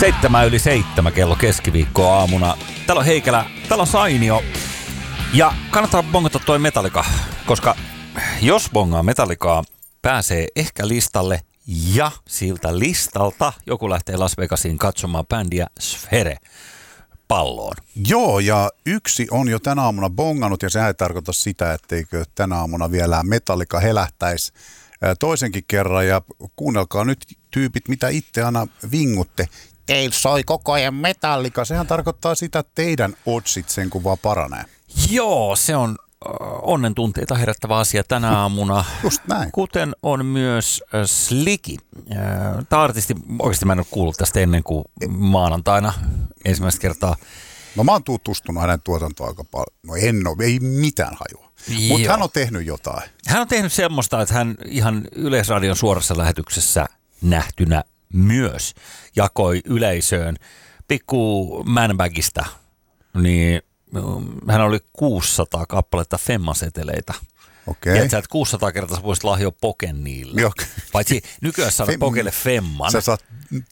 7:07 kello keskiviikkoa aamuna. Täällä on Heikelä, täällä on Sainio. Ja kannattaa bongata toi Metallica, koska jos bongaa Metallicaa, pääsee ehkä listalle ja siltä listalta joku lähtee Las Vegasiin katsomaan bändiä Sphere palloon. Joo, ja yksi on jo tänä aamuna bongannut, ja se ei tarkoita sitä, etteikö tänä aamuna vielä Metallica helähtäisi toisenkin kerran. Ja kuunnelkaa nyt tyypit, mitä itse aina vingutte. Teillä soi koko ajan Metallica. Sehän tarkoittaa sitä, että teidän oddsit sen kun vaan paranee. Joo, se on onnen tunteita herättävä asia tänä aamuna. Just näin. Kuten on myös Slicky. Tämä artisti, oikeasti mä en ole kuullut tästä ennen kuin maanantaina ensimmäistä kertaa. No mä oon tutustunut hänen tuotantoon aika paljon. No en ole, ei mitään hajua. Mutta hän on tehnyt jotain. Hän on tehnyt semmoista, että hän ihan Yleisradion suorassa lähetyksessä nähtynä myös jakoi yleisöön pikku manbagista, niin hän oli 600 kappaletta femmaseteleitä. Okei. Ja että 600 kertaa sä voisit lahjoa poken niille. Joo. Paitsi nykyään saada pokelle femman. Sä saat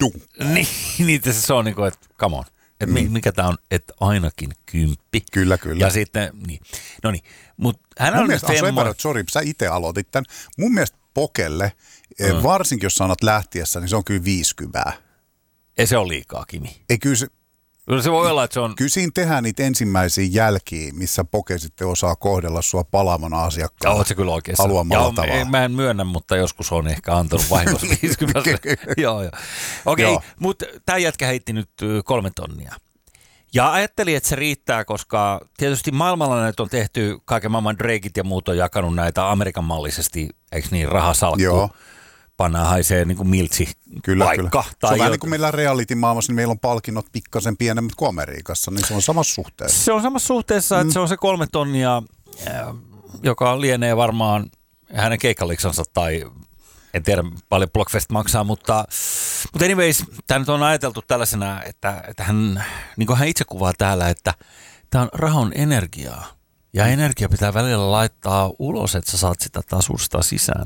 Niin, se on niin kuin, että come on. Että mikä tää on, että ainakin 10. Kyllä. Ja sitten, niin. No niin, mutta hän mun on mielestä, sori, sä itse aloitit tämän. Mun mielestä pokelle, varsinkin jos sanot lähtiessä, niin se on kyllä 50. Ei se ole liikaa, Kimi. Ei kyllä se... Se voi olla, että se on... Kyllä siinä tehdään niitä ensimmäisiä jälkiä, missä poke sitten osaa kohdella sua palavana asiakkaana. Oot se kyllä oikeassa. Haluamalla tavalla. Mä en myönnä, mutta joskus on ehkä antanut vahingossa 50. Joo. Okei, mutta tämä jätkä heitti nyt 3 tonnia. Ja ajattelin, että se riittää, koska tietysti maailmalla näitä on tehty, kaiken maailman Drakeit ja muut on jakanut näitä Amerikan-mallisesti, eikö niin, rahasalkku. Joo. Pannaan haisee niin kuin miltsi Kyllä. paikka. Se on vähän niin kuin meillä reality-maailmassa, niin meillä on palkinnot pikkasen pienemmät kuin Amerikassa, niin se on samassa suhteessa. Se on samassa suhteessa, että se on se 3 tonnia, joka lienee varmaan hänen keikkaliksansa tai en tiedä paljon Blockfest maksaa, mutta anyways, tämä nyt on ajateltu tällaisena, että hän, niin kuin hän itse kuvaa täällä, että tämä on rahon energiaa ja energia pitää välillä laittaa ulos, että sä saat sitä tasustaa sisään.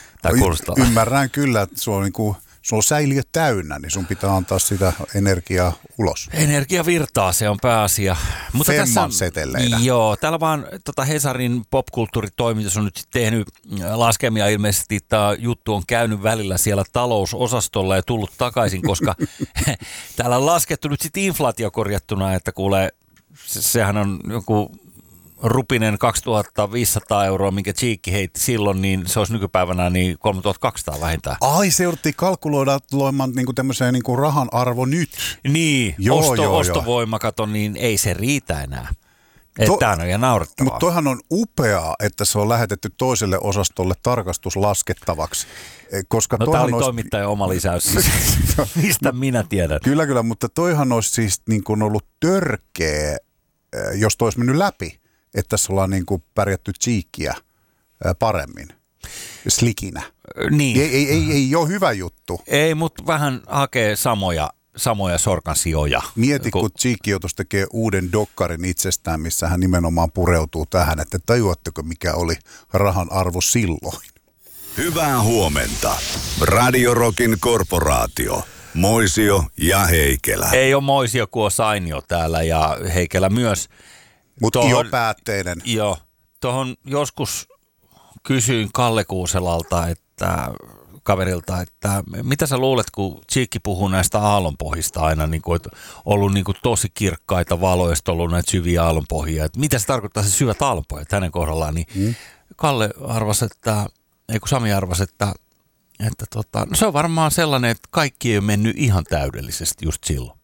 Ymmärrän kyllä, että sulla on säiliö täynnä, niin sun pitää antaa sitä energiaa ulos. Energia virtaa, se on pääasia. Mutta Femman seteleitä. Joo, täällä vaan Hesarin popkulttuuritoimitus on nyt tehnyt laskemia. Ilmeisesti tämä juttu on käynyt välillä siellä talousosastolla ja tullut takaisin, koska täällä on laskettu nyt sitten inflaatio korjattuna, että kuule, sehän on joku rupinen 2500 €, minkä Cheekki heitti silloin, niin se olisi nykypäivänä niin 3200 vähintään. Ai, se jouduttiin kalkuloimaan niin tämmöiseen niin rahan arvo nyt. Niin, ostovoima, kato, niin ei se riitä enää. Tämä on ihan naurettavaa. Mutta toihan on upeaa, että se on lähetetty toiselle osastolle tarkastus laskettavaksi. Koska no tämä oli toimittajan oma lisäys, mistä minä tiedän. Kyllä, mutta toihan olisi siis niin kuin ollut törkeä, jos toi olisi mennyt läpi. Että tässä ollaan niin kuin pärjätty Cheekkiä paremmin, Slickinä. Niin. Ei ole hyvä juttu. Ei, mutta vähän hakee samoja sorkansijoja. Mieti, kun Cheekki joutuisi tekemään uuden dokkarin itsestään, missä hän nimenomaan pureutuu tähän, että tajuatteko mikä oli rahan arvo silloin. Hyvää huomenta. Radio Rockin korporaatio. Moisio ja Heikelä. Ei ole Moisio, kun on Sainio täällä ja Heikelä myös. Mutta päätteinen. Joo. Tuohon joskus kysyin Kalle Kuuselalta, kaverilta, että mitä sä luulet, kun Cheekki puhuu näistä aallonpohjista aina, niin kuin, että ollut niin kuin tosi kirkkaita valoja, ollut näitä syviä aallonpohjia. Että mitä se tarkoittaa se syvät aallonpohjat hänen kohdallaan, niin Kalle arvasi, Sami arvasi, että no se on varmaan sellainen, että kaikki ei ole mennyt ihan täydellisesti just silloin.